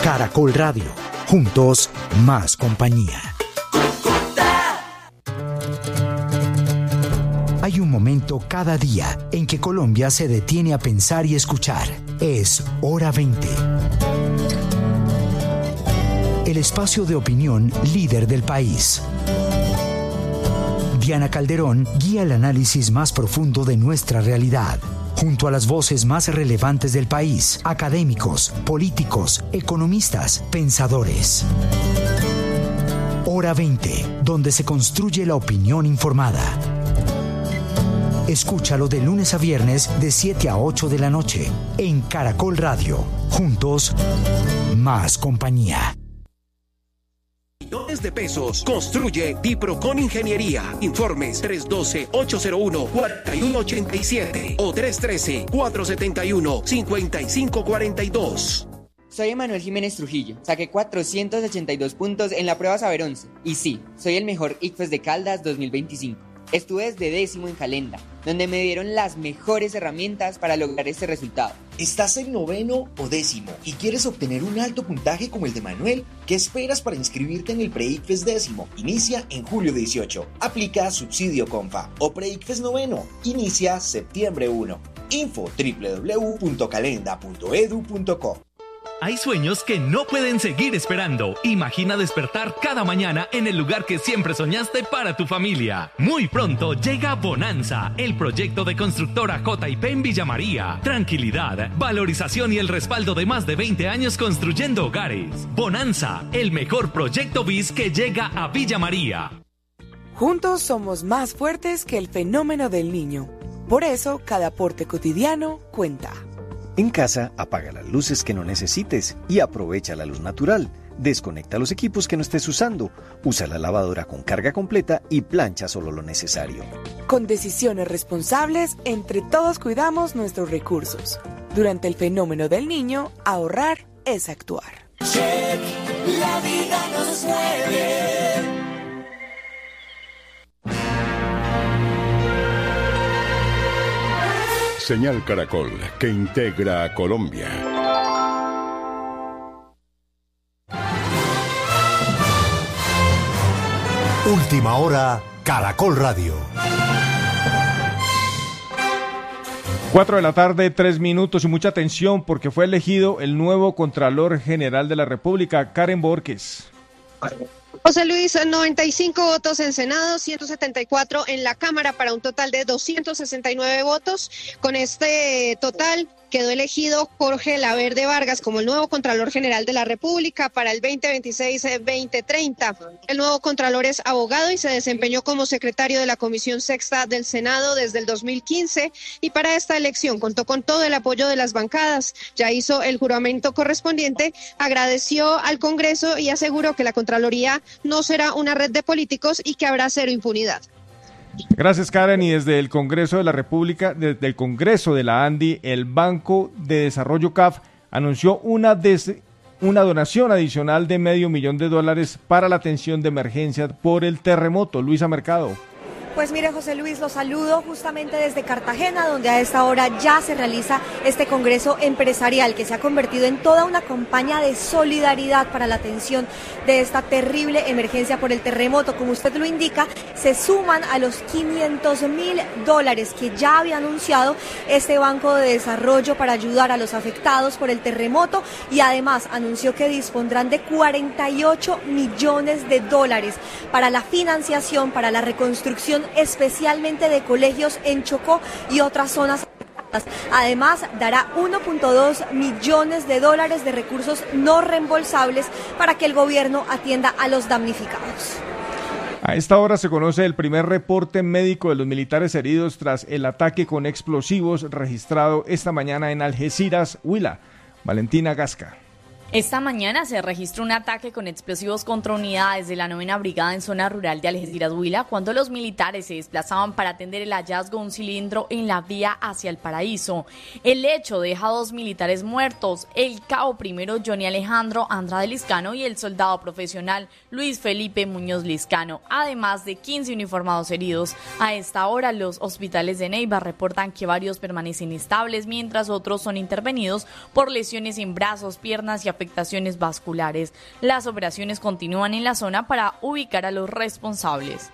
Caracol Radio. Juntos, más compañía. Hay un momento cada día en que Colombia se detiene a pensar y escuchar. Es Hora 20. El espacio de opinión líder del país. Diana Calderón guía el análisis más profundo de nuestra realidad, junto a las voces más relevantes del país, académicos, políticos, economistas, pensadores. Hora 20, donde se construye la opinión informada. Escúchalo de lunes a viernes de 7 a 8 de la noche en Caracol Radio. Juntos, más compañía. Millones de pesos. Construye Diprocon Ingeniería. Informes 312-801-4187 o 313-471-5542. Soy Emanuel Jiménez Trujillo. Saqué 482 puntos en la prueba Saber 11. Y sí, soy el mejor ICFES de Caldas 2025. Estuve desde 10º en Calenda, donde me dieron las mejores herramientas para lograr este resultado. ¿Estás en 9º o 10º y quieres obtener un alto puntaje como el de Manuel? ¿Qué esperas para inscribirte en el Pre-ICFES 10º? Inicia en julio 18. Aplica subsidio Confa. O Pre-ICFES 9º. Inicia septiembre 1. Info www.calenda.edu.co. Hay sueños que no pueden seguir esperando. Imagina despertar cada mañana en el lugar que siempre soñaste para tu familia. Muy pronto llega Bonanza, el proyecto de constructora J&P en Villa María. Tranquilidad, valorización y el respaldo de más de 20 años construyendo hogares. Bonanza, el mejor proyecto BIS que llega a Villa María. Juntos somos más fuertes que el fenómeno del niño. Por eso, cada aporte cotidiano cuenta. En casa, apaga las luces que no necesites y aprovecha la luz natural. Desconecta los equipos que no estés usando. Usa la lavadora con carga completa y plancha solo lo necesario. Con decisiones responsables, entre todos cuidamos nuestros recursos. Durante el fenómeno del niño, ahorrar es actuar. Check, la vida nos mueve. Señal Caracol, que integra a Colombia. Última hora, Caracol Radio. 4 de la tarde, 3 minutos y mucha atención porque fue elegido el nuevo Contralor General de la República, Karen Borges. José Luis, 95 votos en Senado, 174 en la Cámara para un total de 269 votos. Con este total quedó elegido Jorge Laverde Vargas como el nuevo Contralor General de la República para el 2026-2030. El nuevo Contralor es abogado y se desempeñó como secretario de la Comisión Sexta del Senado desde el 2015 y para esta elección contó con todo el apoyo de las bancadas. Ya hizo el juramento correspondiente, agradeció al Congreso y aseguró que la Contraloría no será una red de políticos y que habrá cero impunidad. Gracias, Karen. Y desde el Congreso de la República, desde el Congreso de la ANDI, el Banco de Desarrollo CAF anunció una donación adicional de $500,000 para la atención de emergencia por el terremoto. Luisa Mercado. Pues mire, José Luis, lo saludo justamente desde Cartagena, donde a esta hora ya se realiza este congreso empresarial que se ha convertido en toda una campaña de solidaridad para la atención de esta terrible emergencia por el terremoto. Como usted lo indica, se suman a los $500,000 que ya había anunciado este Banco de Desarrollo para ayudar a los afectados por el terremoto y además anunció que dispondrán de $48 millones para la financiación, para la reconstrucción especialmente de colegios en Chocó y otras zonas. Además, dará $1.2 millones de recursos no reembolsables para que el gobierno atienda a los damnificados. A esta hora se conoce el primer reporte médico de los militares heridos tras el ataque con explosivos registrado esta mañana en Algeciras, Huila. Valentina Gasca. Esta mañana se registró un ataque con explosivos contra unidades de la 9ª Brigada en zona rural de Algeciras, Huila, cuando los militares se desplazaban para atender el hallazgo de un cilindro en la vía hacia el Paraíso. El hecho deja a 2 militares muertos, el cabo primero Johnny Alejandro Andrade Liscano y el soldado profesional Luis Felipe Muñoz Liscano, además de 15 uniformados heridos. A esta hora los hospitales de Neiva reportan que varios permanecen estables, mientras otros son intervenidos por lesiones en brazos, piernas y afectaciones afectaciones vasculares. Las operaciones continúan en la zona para ubicar a los responsables.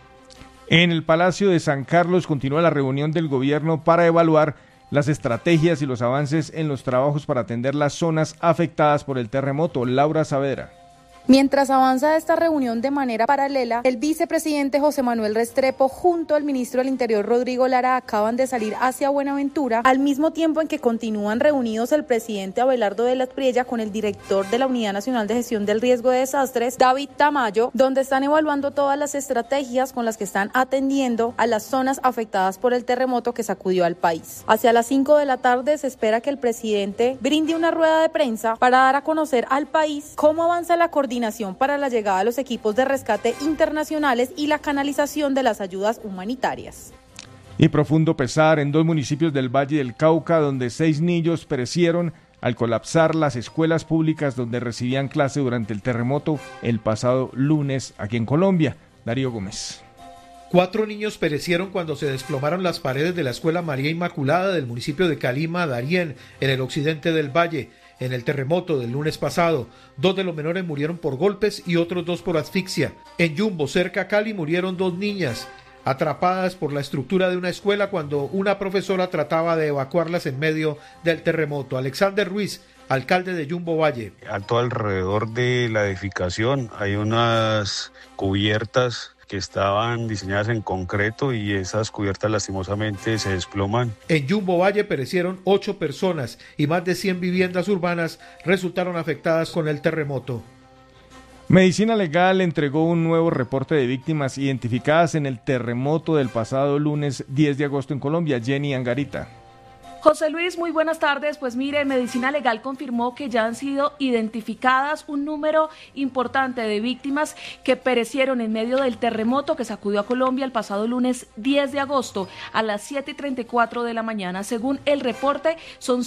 En el Palacio de San Carlos continúa la reunión del gobierno para evaluar las estrategias y los avances en los trabajos para atender las zonas afectadas por el terremoto. Laura Saavedra. Mientras avanza esta reunión de manera paralela, el vicepresidente José Manuel Restrepo junto al ministro del Interior Rodrigo Lara acaban de salir hacia Buenaventura, al mismo tiempo en que continúan reunidos el presidente Abelardo de la Espriella con el director de la Unidad Nacional de Gestión del Riesgo de Desastres, David Tamayo, donde están evaluando todas las estrategias con las que están atendiendo a las zonas afectadas por el terremoto que sacudió al país. Hacia las 5 de la tarde se espera que el presidente brinde una rueda de prensa para dar a conocer al país cómo avanza la coordinación para la llegada de los equipos de rescate internacionales y la canalización de las ayudas humanitarias. Y profundo pesar en 2 municipios del Valle del Cauca, donde 6 niños perecieron al colapsar las escuelas públicas donde recibían clase durante el terremoto el pasado lunes aquí en Colombia. Darío Gómez. 4 niños perecieron cuando se desplomaron las paredes de la Escuela María Inmaculada del municipio de Calima, Darién, en el occidente del valle. En el terremoto del lunes pasado, 2 de los menores murieron por golpes y otros 2 por asfixia. En Yumbo, cerca a Cali, murieron 2 niñas atrapadas por la estructura de una escuela cuando una profesora trataba de evacuarlas en medio del terremoto. Alexander Ruiz, alcalde de Yumbo Valle. A todo alrededor de la edificación hay unas cubiertas que estaban diseñadas en concreto y esas cubiertas lastimosamente se desploman. En Yumbo Valle perecieron 8 personas y más de 100 viviendas urbanas resultaron afectadas con el terremoto. Medicina Legal entregó un nuevo reporte de víctimas identificadas en el terremoto del pasado lunes 10 de agosto en Colombia. Jenny Angarita. José Luis, muy buenas tardes. Pues mire, Medicina Legal confirmó que ya han sido identificadas un número importante de víctimas que perecieron en medio del terremoto que sacudió a Colombia el pasado lunes 10 de agosto a las 7:34 de la mañana. Según el reporte, son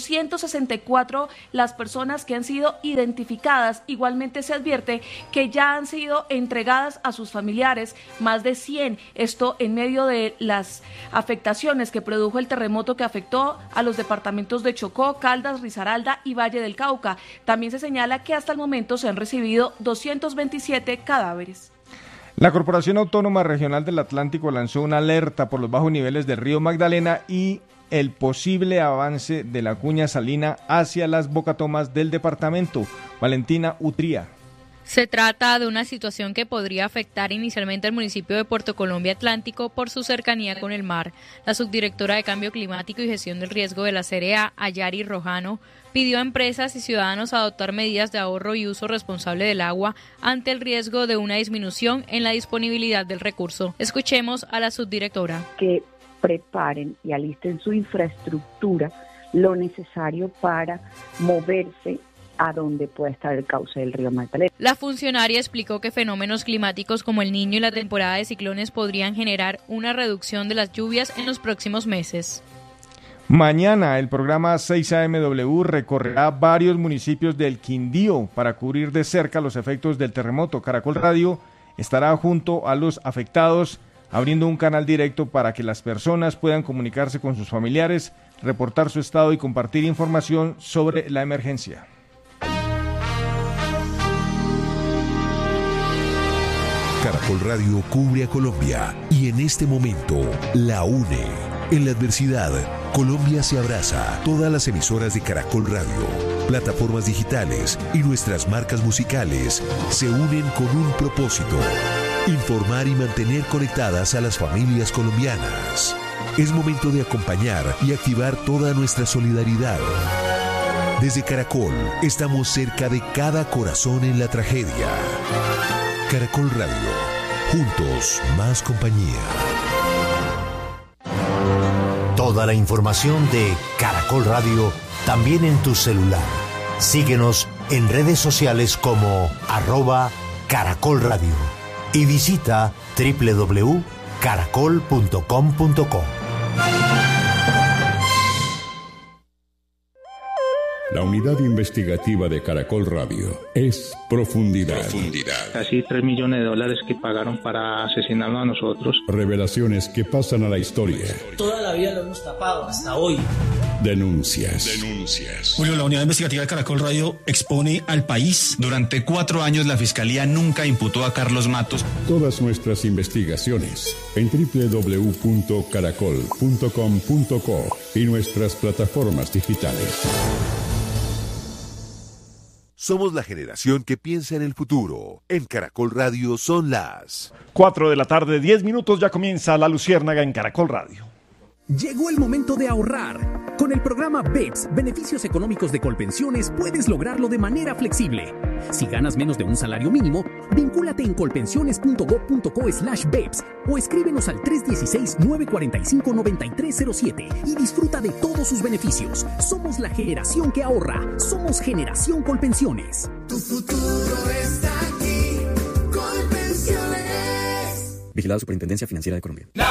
164 las personas que han sido identificadas. Igualmente se advierte que ya han sido entregadas a sus familiares más de 100. Esto en medio de las afectaciones que produjo el terremoto que afectó a los departamentos de Chocó, Caldas, Risaralda y Valle del Cauca. También se señala que hasta el momento se han recibido 227 cadáveres. La Corporación Autónoma Regional del Atlántico lanzó una alerta por los bajos niveles del río Magdalena y el posible avance de la cuña salina hacia las bocatomas del departamento. Valentina Utría. Se trata de una situación que podría afectar inicialmente al municipio de Puerto Colombia Atlántico por su cercanía con el mar. La subdirectora de Cambio Climático y Gestión del Riesgo de la CRA, Ayari Rojano, pidió a empresas y ciudadanos adoptar medidas de ahorro y uso responsable del agua ante el riesgo de una disminución en la disponibilidad del recurso. Escuchemos a la subdirectora. Que preparen y alisten su infraestructura, lo necesario para moverse a donde puede estar el cauce del río Magdalena. La funcionaria explicó que fenómenos climáticos como el Niño y la temporada de ciclones podrían generar una reducción de las lluvias en los próximos meses. Mañana el programa 6AMW recorrerá varios municipios del Quindío para cubrir de cerca los efectos del terremoto. Caracol Radio estará junto a los afectados abriendo un canal directo para que las personas puedan comunicarse con sus familiares, reportar su estado y compartir información sobre la emergencia. Caracol Radio cubre a Colombia y en este momento la une. En la adversidad, Colombia se abraza. Todas las emisoras de Caracol Radio, plataformas digitales y nuestras marcas musicales se unen con un propósito: informar y mantener conectadas a las familias colombianas. Es momento de acompañar y activar toda nuestra solidaridad. Desde Caracol, estamos cerca de cada corazón en la tragedia. Caracol Radio, juntos más compañía. Toda la información de Caracol Radio también en tu celular. Síguenos en redes sociales como @Caracol Radio y visita www.caracol.com.co. La unidad investigativa de Caracol Radio es Profundidad. Casi $3 millones que pagaron para asesinarnos a nosotros. Revelaciones que pasan a la historia. Toda la vida lo hemos tapado hasta hoy. Denuncias. Julio, la unidad investigativa de Caracol Radio expone al país. Durante 4 años la Fiscalía nunca imputó a Carlos Matos. Todas nuestras investigaciones en www.caracol.com.co y nuestras plataformas digitales. Somos la generación que piensa en el futuro. En Caracol Radio son las 4 de la tarde, 10 minutos, ya comienza La Luciérnaga en Caracol Radio. Llegó el momento de ahorrar. Con el programa BEPS, Beneficios Económicos de Colpensiones, puedes lograrlo de manera flexible. Si ganas menos de un salario mínimo, vincúlate en colpensiones.gov.co/BEPS o escríbenos al 316-945-9307 y disfruta de todos sus beneficios. Somos la generación que ahorra. Somos Generación Colpensiones. Tu futuro está aquí. Colpensiones. Vigilado Superintendencia Financiera de Colombia. La